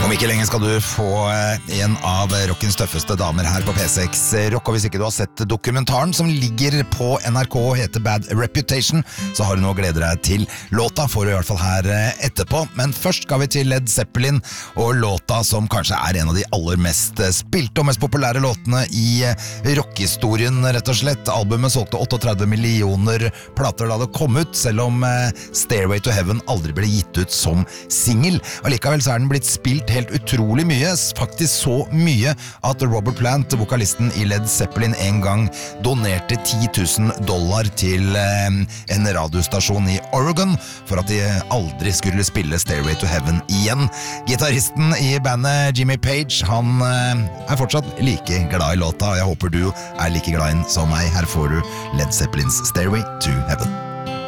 Om ikke lenge skal du få en av rockens tøffeste damer her på P6 Rock, og hvis ikke du har sett dokumentaren som ligger på NRK og heter Bad Reputation, så har du noe å glede deg til. Låta får du i hvert fall her etterpå, men først skal vi til Led Zeppelin og låta som kanskje er en av de aller mest spilte og mest populære låtene i rockhistorien, rett og slett. Albumet solgte 38 millioner plater da det kom ut, selv om Stairway to Heaven aldri ble gitt ut som single. Og likevel så er den blitt spilt helt utrolig mye, faktisk så mye at Robert Plant, vokalisten i Led Zeppelin, en gang donerte $10,000 til en radiostasjon i Oregon for at de aldri skulle spille Stairway to Heaven igjen. Gitaristen i bandet, Jimmy Page, han er fortsatt like glad i låta, og jeg håper du er like glad inn som meg. Her får du Led Zeppelins Stairway to Heaven.